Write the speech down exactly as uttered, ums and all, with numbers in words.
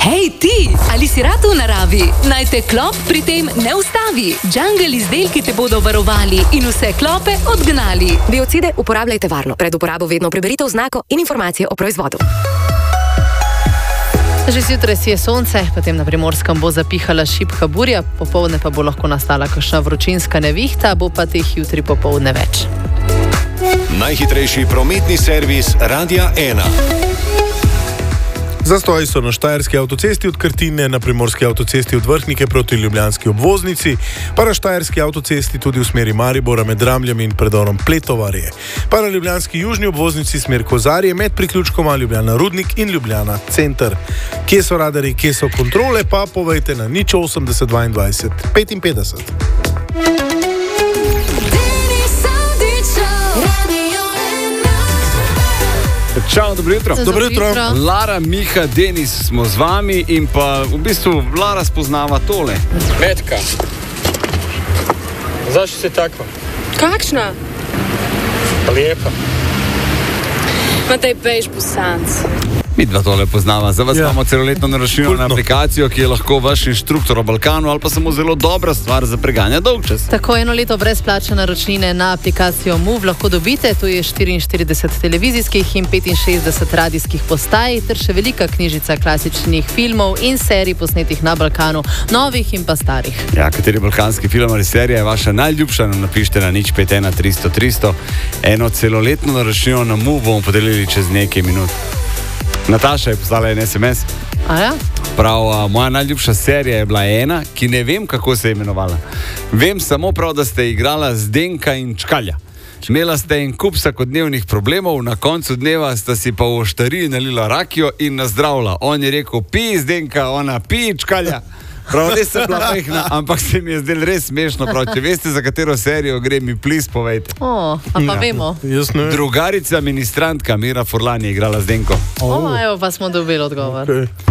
Hej ti, ali si rad v naravi? Naj te klop pri tem ne ustavi. Jungle izdelki te bodo varovali in vse klope odgnali. Biocide uporabljajte varno. Pred uporabo vedno preberite oznako in informacije o proizvodu. Že zjutraj si je sonce, potem na Primorskem bo zapihala šibka burja, popoldne pa bo lahko nastala kakšna vročinska nevihta, bo pa teh jutri popoldne več. Najhitrejši prometni servis Radia ena. Zastoji so na Štajerski avtocesti od Krtine, na Primorski avtocesti od Vrhnike proti ljubljanski obvoznici, pa na Štajerski avtocesti tudi v smeri Maribora med Ramljami in predorom Pletovarje. Pa na ljubljanski južni obvoznici smer Kozarje med priključkoma Ljubljana Rudnik in Ljubljana Center. Kje so radarji, kje so kontrole, pa povejte na nič osemdeset dvaindvajset petinpetdeset. Čau, dobro jutro. Dobro jutro. Lara, Miha, Denis smo z vami in pa v bistvu Lara spoznava tole. Metka. Zašto si takva? Kakšna? Lijepa. Ma taj peš bosanc. Mi dva tole poznava. Za vas Ja. imamo celoletno naročnino na Kultno. aplikacijo, ki je lahko vaš inštruktor o Balkanu ali pa samo zelo dobra stvar za preganja dolgčas. Tako eno leto brezplačne naročnine na aplikacijo Move lahko dobite, tu je štiriinštirideset televizijskih in petinšestdeset radijskih postaj, ter še velika knjižica klasičnih filmov in serij posnetih na Balkanu, novih in pa starih. Ja, kateri balkanski film ali serija je vaša najljubša, nam napište na nič pet ena tristo tristo. Eno celoletno naročnino na Move bomo podelili čez nekaj minut. Nataša je poslala en es em es. A ja? Prav, a, moja najljubša serija je bila ena, ki ne vem, kako se je imenovala. Vem samo prav, da ste igrala Zdenka in Čkalja. Imela ste en kup vsakodnevnih problemov, na koncu dneva sta si pa v oštariji nalila rakijo in nazdravila. On je rekel, pi Zdenka, ona pi Čkalja. Prav, res sem bila mehna, ampak se mi je zdel res smešno. Prav, če veste, za katero serijo gre, mi plis povejte. O, a pa vemo. Jaz ne vem. Drugarica ministrantka Mira Furlan je igrala Zdenko. O, evo pa smo dobili odgovor. Okay.